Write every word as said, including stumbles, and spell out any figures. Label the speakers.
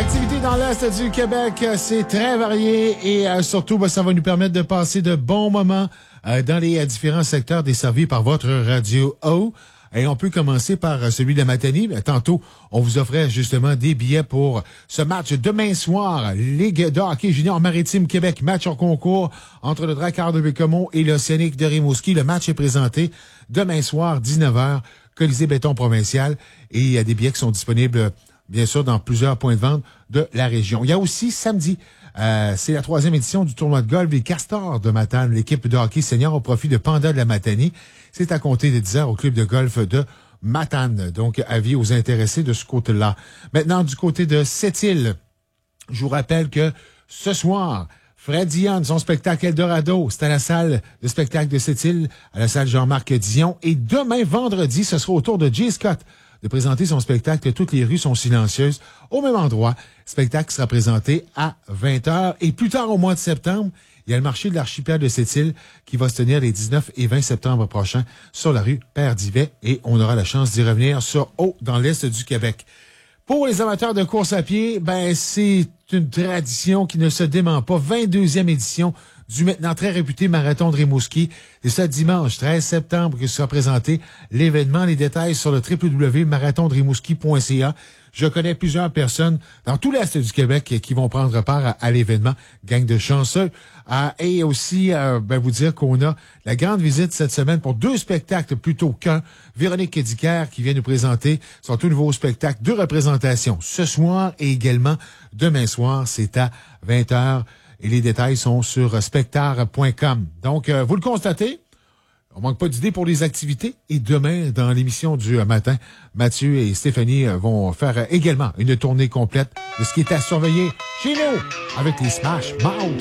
Speaker 1: activités dans l'Est du Québec, c'est très varié et euh, surtout, ben, ça va nous permettre de passer de bons moments euh, dans les euh, différents secteurs desservis par votre Radio O. Et on peut commencer par euh, celui de la Matanie. Tantôt, on vous offrait justement des billets pour ce match demain soir. Ligue de hockey junior maritime Québec, match en concours entre le Drakkar de Bécomo et l'Océanique de Rimouski. Le match est présenté demain soir, dix-neuf heures, Colisée Béton Provincial. Et il y a des billets qui sont disponibles bien sûr, dans plusieurs points de vente de la région. Il y a aussi samedi, euh, c'est la troisième édition du tournoi de golf des Castors de Matane, l'équipe de hockey senior au profit de Panda de la Matanie. C'est à compter de dix heures au club de golf de Matane. Donc, avis aux intéressés de ce côté-là. Maintenant, du côté de Sept-Îles, je vous rappelle que ce soir, Fred Dion, son spectacle Eldorado, c'est à la salle de spectacle de Sept-Îles, à la salle Jean-Marc Dion. Et demain, vendredi, ce sera au tour de Jay Scott de présenter son spectacle « Toutes les rues sont silencieuses » au même endroit. Le spectacle sera présenté à vingt heures. Et plus tard, au mois de septembre, il y a le marché de l'archipel de Sept-Îles qui va se tenir les dix-neuf et vingt septembre prochains sur la rue Père-Divet. Et on aura la chance d'y revenir sur Haut dans l'Est du Québec. Pour les amateurs de course à pied, ben c'est une tradition qui ne se dément pas. vingt-deuxième édition du maintenant très réputé Marathon de Rimouski. C'est ce dimanche treize septembre que sera présenté l'événement. Les détails sur le w w w point marathon de rimouski point c a. Je connais plusieurs personnes dans tout l'Est du Québec qui vont prendre part à, à l'événement. Gang de chanceux. Euh, et aussi, euh, ben, vous dire qu'on a la grande visite cette semaine pour deux spectacles plutôt qu'un. Véronique Kédiker qui vient nous présenter son tout nouveau spectacle de représentation ce soir et également demain soir. C'est à vingt heures. Et les détails sont sur spectar point com. Donc, euh, vous le constatez, on manque pas d'idées pour les activités. Et demain, dans l'émission du matin, Mathieu et Stéphanie vont faire également une tournée complète de ce qui est à surveiller chez nous avec les Smash Mouth.